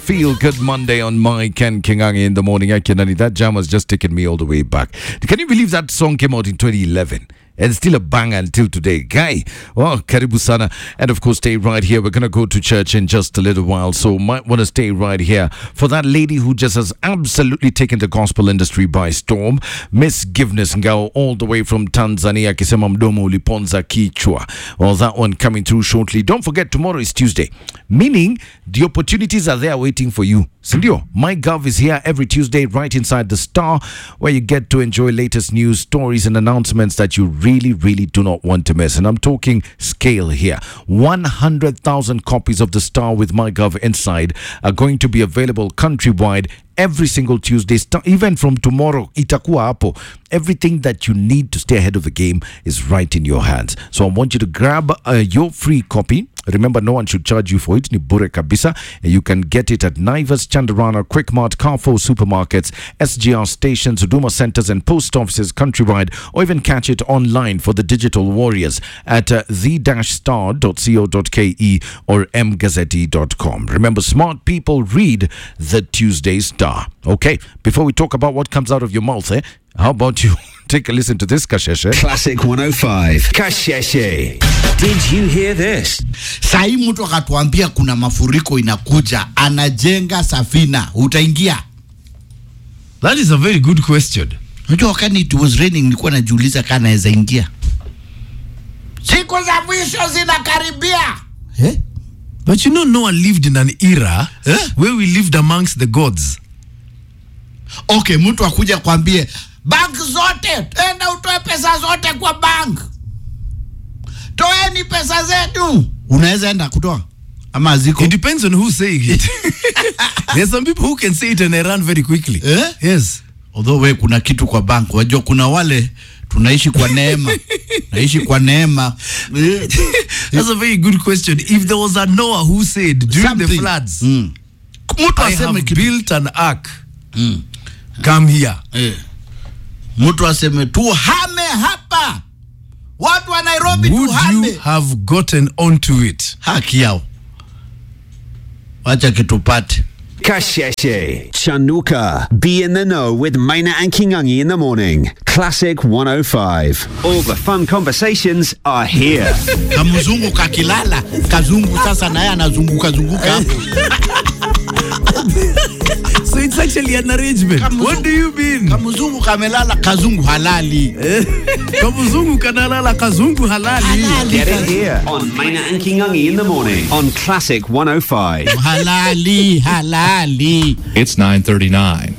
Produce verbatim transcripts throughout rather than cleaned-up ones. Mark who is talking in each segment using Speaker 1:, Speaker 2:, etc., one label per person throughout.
Speaker 1: Feel Good Monday on my Ken Kingangi in the morning. Akinani, that jam has just taken me all the way back. Can you believe that song came out in twenty eleven? And still a banger until today. Guy, well, karibu sana. And of course, stay right here. We're going to go to church in just a little while. So might want to stay right here for that lady who just has absolutely taken the gospel industry by storm. Miss Givness Ngao, all the way from Tanzania. Kisema mdomo uliponza kichwa. Well, that one coming through shortly. Don't forget, tomorrow is Tuesday. Meaning, the opportunities are there waiting for you. Sindio, MyGov is here every Tuesday right inside the Star, where you get to enjoy latest news, stories and announcements that you really, really do not want to miss. And I'm talking scale here. one hundred thousand copies of the Star with MyGov inside are going to be available countrywide every single Tuesday, even from tomorrow. Itakuwa hapo. Everything that you need to stay ahead of the game is right in your hands. So I want you to grab uh, your free copy. Remember, no one should charge you for it. Ni bure kabisa. You can get it at Naivas, Chandarana, Quickmart, Carrefour supermarkets, S G R stations, Huduma centers and post offices countrywide, or even catch it online for the digital warriors at uh, the dash star dot co dot ke or m gazette dot com. Remember, smart people read the Tuesday Star. Okay, before we talk about what comes out of your mouth, eh, how about you take a listen to this, Kasheshe?
Speaker 2: Classic one oh five. Kasheshe. Did you hear this?
Speaker 3: Sai mtu akatuambia kuna mafuriko inakuja, anajenga safina, utaingia?
Speaker 4: That is a very good question.
Speaker 3: Unajua wakati it was raining nilikuwa najiuliza kana naweza ingia. Siku za mwisho zinakaribia.
Speaker 4: Eh? But you know, Noah lived in an era eh? where we lived amongst the gods.
Speaker 3: Okay, mtu akuja kwambie bank zote, enda utoe pesa zote kwa bank. Toeni pesa zetu. Unaweza enda kutoa? Ama ziko?
Speaker 4: It depends on who's saying it. There's some people who can say it and they run very quickly.
Speaker 3: Eh?
Speaker 4: Yes.
Speaker 3: Although we kuna kitu kwa bank, wajua kuna wale tunaishi kwa neema. Naishi kwa neema.
Speaker 4: That's a very good question. If there was a Noah who said during Something. the floods, mm. I have built an ark. Mm. Come here.
Speaker 3: Eh. Mtu aseme tuhame hapa. Watu wa Nairobi tuhame.
Speaker 4: Would you have gotten onto it?
Speaker 3: Haki yao. Wacha kitupate.
Speaker 2: Kasheshe. Chanuka. Be in the know with Maina and Kingangi in the morning. Classic one oh five. All the fun conversations are here.
Speaker 3: Kamuzungu kakilala. Kazungu sasa naye anazunguka zunguka hapo.
Speaker 4: So it's actually an arrangement. Kamuzungu, what do you mean?
Speaker 3: Kamuzungu kamelala, kazungu halali.
Speaker 4: Kamuzungu kanalala, kazungu halali. halali.
Speaker 2: Get it here on Maina and Kingangi in the morning on Classic one oh five.
Speaker 3: Halali, halali.
Speaker 5: It's nine thirty-nine.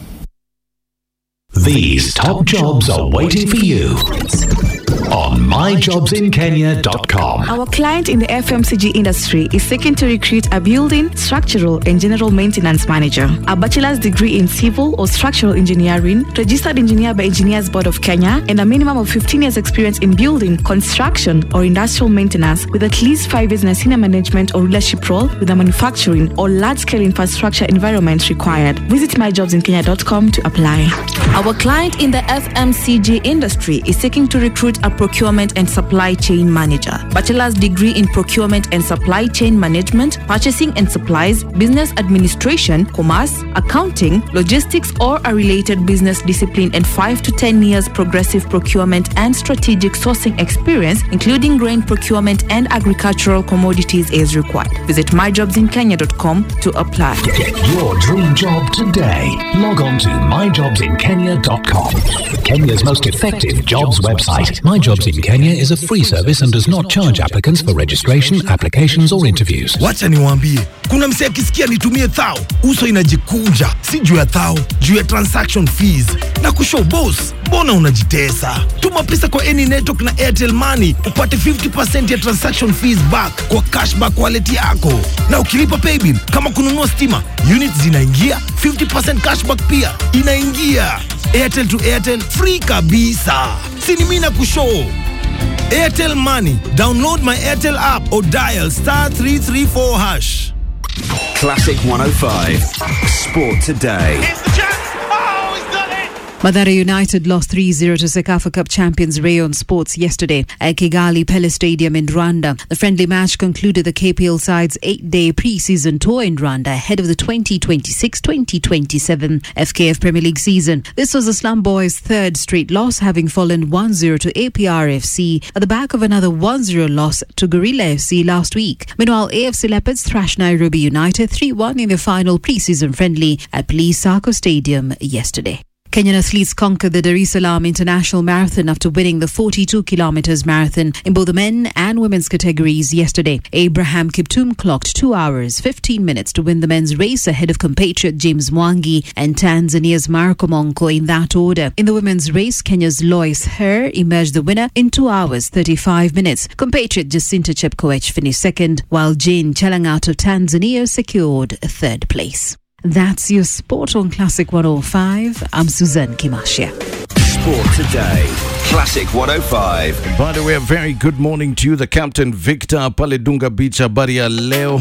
Speaker 6: These top jobs are waiting for you on my jobs in kenya dot com.
Speaker 7: Our client in the F M C G industry is seeking to recruit a building, structural and general maintenance manager, a bachelor's degree in civil or structural engineering, registered engineer by Engineers Board of Kenya, and a minimum of fifteen years experience in building, construction or industrial maintenance with at least five years in a senior management or leadership role with a manufacturing or large-scale infrastructure environment required. Visit my jobs in kenya dot com to apply.
Speaker 8: Our client in the F M C G industry is seeking to recruit a procurement and supply chain manager, bachelor's degree in procurement and supply chain management, purchasing and supplies, business administration, commerce, accounting, logistics or a related business discipline, and five to ten years progressive procurement and strategic sourcing experience, including grain procurement and agricultural commodities is required. Visit my jobs in kenya dot com to apply.
Speaker 6: Get your dream job today. Log on to my jobs in kenya dot com. Kenya's most effective jobs website. MyJobs in Kenya is a free service and does not charge applicants for registration, applications or interviews.
Speaker 9: Wacha niwaambie, kuna msee akisikia nitumie thao, uso inajikunja, si juu ya thao, juu ya transaction fees. Na kushow boss, mbona unajitesa? Tuma pesa kwa any network na Airtel Money, upate fifty percent ya transaction fees back kwa cashback wallet yako. Na ukilipa paybill, kama kununua stima, units zinaingia, fifty percent cashback pia inaingia. Airtel to Airtel, free kabisa. Sini mina kushow. Airtel Money. Download my Airtel app or dial star three three four hash.
Speaker 2: Classic one oh five. Sport today.
Speaker 10: It's the chance. Oh, he's done it.
Speaker 5: Mathare United lost three zero to Sekafa Cup champions Rayon Sports yesterday at Kigali Pele Stadium in Rwanda. The friendly match concluded the K P L side's eight-day pre-season tour in Rwanda ahead of the twenty twenty-six twenty twenty-seven F K F Premier League season. This was the Slum Boys' third straight loss, having fallen one zero to A P R F C at the back of another one zero loss to Gorilla F C last week. Meanwhile, A F C Leopards thrashed Nairobi United three one in their final pre-season friendly at Police Sacco Stadium yesterday. Kenyan athletes conquered the Dar es Salaam International Marathon after winning the forty-two kilometers marathon in both the men and women's categories yesterday. Abraham Kiptum clocked two hours, fifteen minutes to win the men's race ahead of compatriot James Mwangi and Tanzania's Marco Monko in that order. In the women's race, Kenya's Lois Herr emerged the winner in two hours, thirty-five minutes. Compatriot Jacinta Chepkoech finished second, while Jane Chalangat of Tanzania secured third place. That's your sport on Classic one oh five. I'm Suzanne Kimashia.
Speaker 2: Sport today. Classic one oh five.
Speaker 1: By the way, a very good morning to you, the Captain Victor Paledunga Beach. Habari ya leo.